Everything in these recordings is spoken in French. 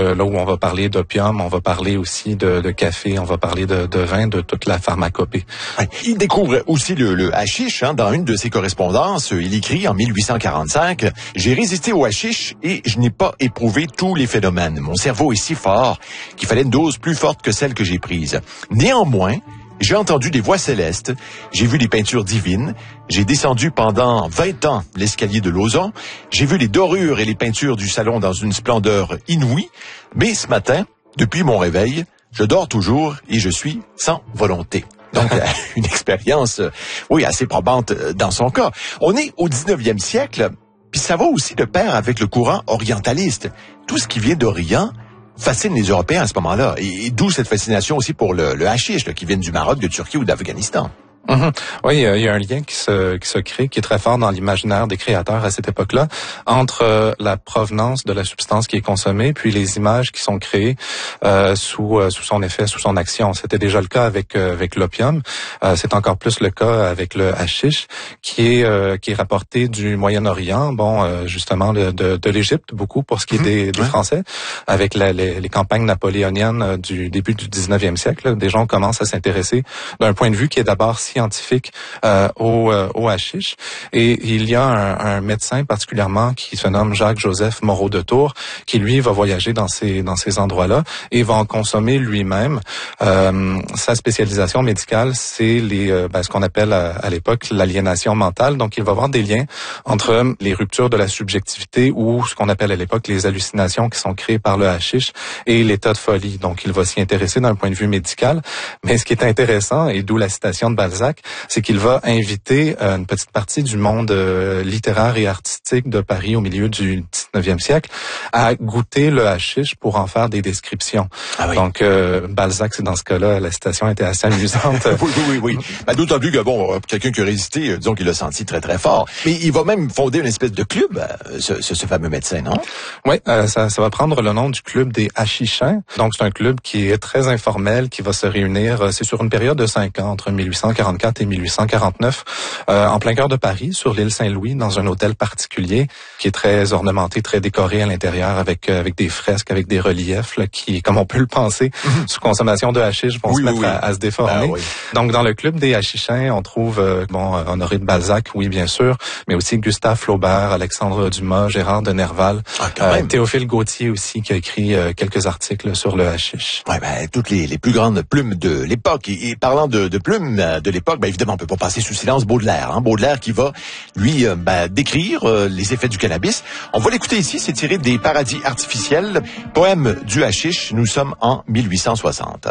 là où on va parler d'opium, on va parler aussi de café, on va parler de vin, de toute la pharmacopée. Ouais. Il découvre aussi le hashish. Dans une de ses correspondances, il écrit en 1845 « J'ai résisté au hashish et je n'ai pas éprouvé tous les phénomènes. Mon cerveau est si fort qu'il fallait une dose plus forte que celle que j'ai prise. Néanmoins, j'ai entendu des voix célestes, j'ai vu des peintures divines, j'ai descendu pendant 20 ans l'escalier de Lauson, j'ai vu les dorures et les peintures du salon dans une splendeur inouïe, mais ce matin, depuis mon réveil, je dors toujours et je suis sans volonté. » Donc, une expérience, oui, assez probante dans son cas. On est au 19e siècle, puis ça va aussi de pair avec le courant orientaliste. Tout ce qui vient d'Orient fascine les Européens à ce moment-là. Et d'où cette fascination aussi pour le hashish, qui vient du Maroc, de Turquie ou d'Afghanistan. Mm-hmm. Oui, il y a un lien qui se crée, qui est très fort dans l'imaginaire des créateurs à cette époque-là, entre la provenance de la substance qui est consommée, puis les images qui sont créées sous son effet, sous son action. C'était déjà le cas avec l'opium. C'est encore plus le cas avec le hashish, qui est rapporté du Moyen-Orient, justement de l'Égypte, beaucoup pour ce qui est des Français, avec les campagnes napoléoniennes du début du 19e siècle. Des gens commencent à s'intéresser d'un point de vue qui est d'abord scientifique au hashish. Et il y a un médecin particulièrement qui se nomme Jacques-Joseph Moreau de Tours, qui lui va voyager dans ces endroits-là et va en consommer lui-même. Sa spécialisation médicale, c'est ce qu'on appelle à l'époque l'aliénation mentale. Donc, il va voir des liens entre les ruptures de la subjectivité ou ce qu'on appelle à l'époque les hallucinations qui sont créées par le hashish et l'état de folie. Donc, il va s'y intéresser d'un point de vue médical. Mais ce qui est intéressant, et d'où la citation de Balzac, c'est qu'il va inviter une petite partie du monde littéraire et artistique de Paris au milieu du 19e siècle à goûter le hashish pour en faire des descriptions. Ah oui. Donc, Balzac, c'est dans ce cas-là, la citation était assez amusante. Oui. D'autant plus que, quelqu'un qui a résisté, disons qu'il l'a senti très, très fort. Mais il va même fonder une espèce de club, ce fameux médecin, non? Oui, ça va prendre le nom du club des hashichins. Donc, c'est un club qui est très informel, qui va se réunir, c'est sur une période de 5 ans, entre 1844 et 1849, en plein cœur de Paris, sur l'île Saint-Louis, dans un hôtel particulier qui est très ornementé, très décoré à l'intérieur, avec des fresques, avec des reliefs là, qui, comme on peut le penser, sous consommation de hashish, vont se mettre à se déformer. Oui. Donc, dans le club des hashichins, on trouve Honoré de Balzac, oui, bien sûr, mais aussi Gustave Flaubert, Alexandre Dumas, Gérard de Nerval, Théophile Gautier aussi, qui a écrit quelques articles sur le hashish. Ouais, toutes les plus grandes plumes de l'époque. Et parlant de plumes de l'époque, évidemment, on peut pas passer sous silence Baudelaire. Baudelaire qui va, lui, décrire les effets du cannabis. On va l'écouter ici, c'est tiré des Paradis artificiels, poème du hashish. Nous sommes en 1860.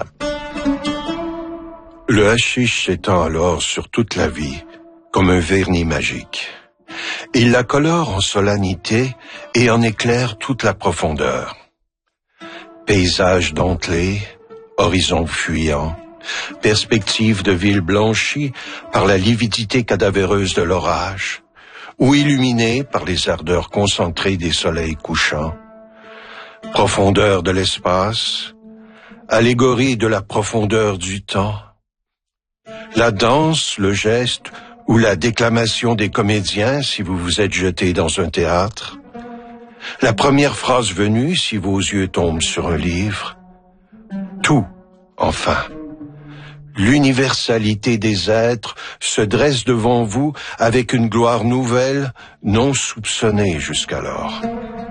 Le hashish s'étend alors sur toute la vie, comme un vernis magique. Il la colore en solennité et en éclaire toute la profondeur. Paysages dentelés, horizons fuyants, perspectives de villes blanchies par la lividité cadavéreuse de l'orage, ou illuminées par les ardeurs concentrées des soleils couchants, profondeur de l'espace, allégorie de la profondeur du temps, la danse, le geste ou la déclamation des comédiens si vous vous êtes jeté dans un théâtre, la première phrase venue si vos yeux tombent sur un livre, tout, enfin. L'universalité des êtres se dresse devant vous avec une gloire nouvelle, non soupçonnée jusqu'alors.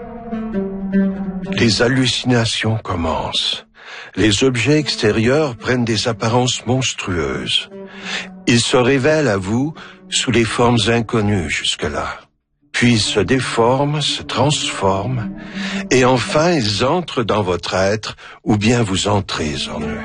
Les hallucinations commencent. Les objets extérieurs prennent des apparences monstrueuses. Ils se révèlent à vous sous les formes inconnues jusque-là. Puis ils se déforment, se transforment, et enfin ils entrent dans votre être, ou bien vous entrez en eux.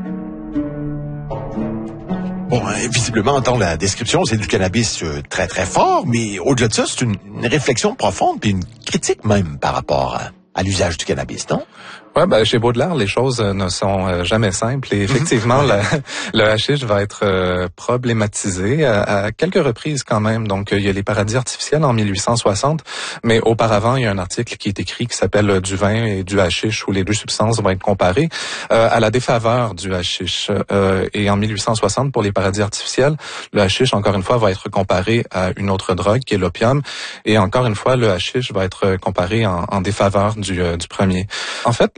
Bon, visiblement, dans la description, c'est du cannabis très, très fort, mais au-delà de ça, c'est une réflexion profonde, puis une critique même par rapport à l'usage du cannabis, non? Ouais, chez Baudelaire, les choses ne sont jamais simples et effectivement, le hashish va être problématisé à quelques reprises quand même. Donc, il y a les paradis artificiels en 1860, mais auparavant, il y a un article qui est écrit qui s'appelle Du vin et du hashish, où les deux substances vont être comparées à la défaveur du hashish. Et en 1860, pour les paradis artificiels, le hashish, encore une fois, va être comparé à une autre drogue qui est l'opium. Et encore une fois, le hashish va être comparé en défaveur du premier. En fait,